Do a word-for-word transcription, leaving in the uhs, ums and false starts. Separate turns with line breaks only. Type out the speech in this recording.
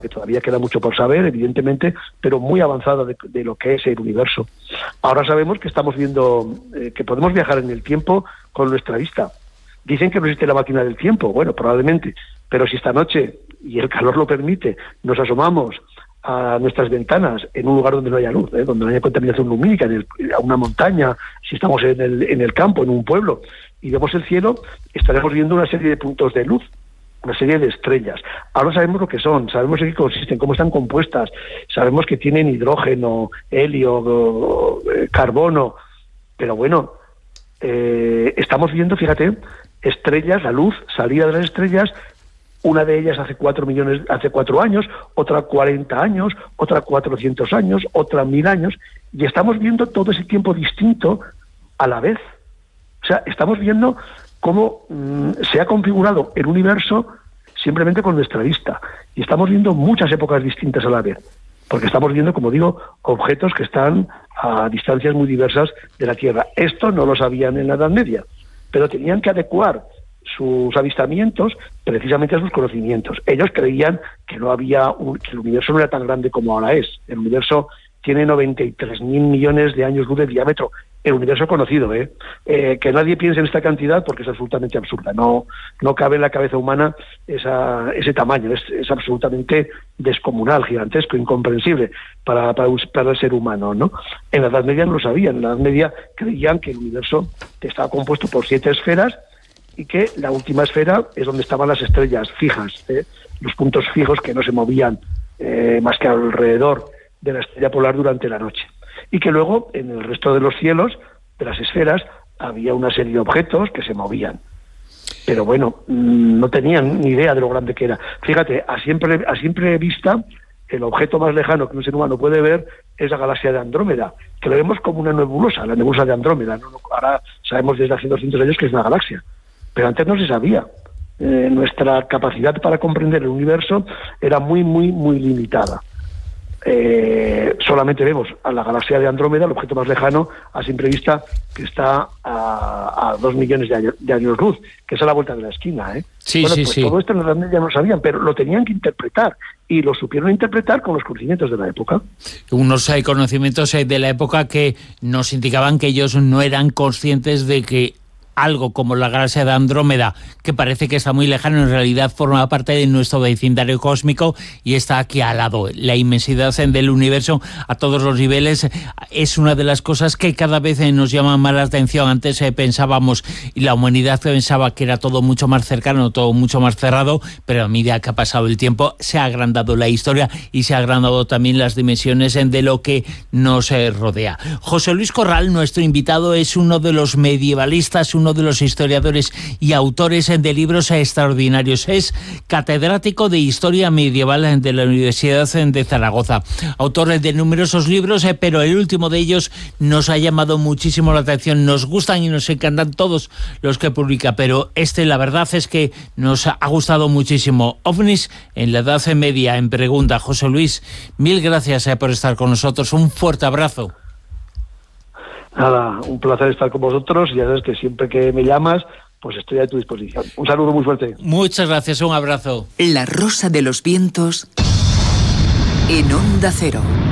que todavía queda mucho por saber, evidentemente, pero muy avanzada de, de lo que es el universo. Ahora sabemos que estamos viendo, eh, que podemos viajar en el tiempo con nuestra vista. Dicen que no existe la máquina del tiempo, bueno, probablemente, pero si esta noche, y el calor lo permite, nos asomamos a nuestras ventanas en un lugar donde no haya luz, ¿eh? donde no haya contaminación lumínica, en el, a una montaña, si estamos en el, en el campo, en un pueblo, y vemos el cielo, estaremos viendo una serie de puntos de luz, una serie de estrellas. Ahora sabemos lo que son, sabemos en qué consisten, cómo están compuestas, sabemos que tienen hidrógeno, helio, carbono, pero bueno, eh, estamos viendo, fíjate, estrellas, la luz, salida de las estrellas. Una de ellas hace cuatro millones, hace cuatro años, otra cuarenta años, otra cuatrocientos años, otra mil años, y estamos viendo todo ese tiempo distinto a la vez. O sea, estamos viendo cómo mmm, se ha configurado el universo simplemente con nuestra vista, y estamos viendo muchas épocas distintas a la vez, porque estamos viendo, como digo, objetos que están a distancias muy diversas de la Tierra. Esto no lo sabían en la Edad Media, pero tenían que adecuar sus avistamientos precisamente a sus conocimientos. Ellos creían que no había un, que el universo no era tan grande como ahora es. El universo tiene noventa y tres mil millones de años luz de diámetro. El universo conocido, ¿eh? Eh, que nadie piense en esta cantidad porque es absolutamente absurda. No, no cabe en la cabeza humana esa, ese tamaño. Es, es absolutamente descomunal, gigantesco, incomprensible para, para, para el ser humano, ¿no? En la Edad Media no lo sabían. En la Edad Media creían que el universo estaba compuesto por siete esferas y que la última esfera es donde estaban las estrellas fijas, ¿eh? los puntos fijos que no se movían eh, más que alrededor de la estrella polar durante la noche. Y que luego, en el resto de los cielos, de las esferas, había una serie de objetos que se movían. Pero bueno, no tenían ni idea de lo grande que era. Fíjate, a simple, a simple vista, el objeto más lejano que un ser humano puede ver es la galaxia de Andrómeda, que lo vemos como una nebulosa, la nebulosa de Andrómeda. ¿no? Ahora sabemos desde hace doscientos años que es una galaxia. Pero antes no se sabía. Eh, nuestra capacidad para comprender el universo era muy, muy, muy limitada. Eh, solamente vemos a la galaxia de Andrómeda, el objeto más lejano, a simple vista, que está a, a dos millones de años, de años luz, que es a la vuelta de la esquina. ¿eh?
Sí,
bueno,
sí,
pues
sí.
todo esto en la Edad Media no lo sabían, pero lo tenían que interpretar, y lo supieron interpretar con los conocimientos de la época.
Unos hay conocimientos de la época que nos indicaban que ellos no eran conscientes de que algo como la galaxia de Andrómeda, que parece que está muy lejano, en realidad forma parte de nuestro vecindario cósmico y está aquí al lado. La inmensidad del universo a todos los niveles es una de las cosas que cada vez nos llama más la atención. Antes eh, pensábamos, y la humanidad pensaba que era todo mucho más cercano, todo mucho más cerrado, pero a medida que ha pasado el tiempo se ha agrandado la historia y se ha agrandado también las dimensiones de lo que nos eh, rodea. José Luis Corral, nuestro invitado, es uno de los medievalistas, uno de los historiadores y autores de libros extraordinarios. Es catedrático de Historia Medieval de la Universidad de Zaragoza. Autor de numerosos libros, pero el último de ellos nos ha llamado muchísimo la atención. Nos gustan y nos encantan todos los que publica, pero este, la verdad es que nos ha gustado muchísimo. OVNIs en la Edad Media, en Pregunta. José Luis, mil gracias por estar con nosotros. Un fuerte abrazo.
Nada, un placer estar con vosotros, y ya sabes que siempre que me llamas, pues estoy a tu disposición. Un saludo muy fuerte.
Muchas gracias, un abrazo.
La Rosa de los Vientos en Onda Cero.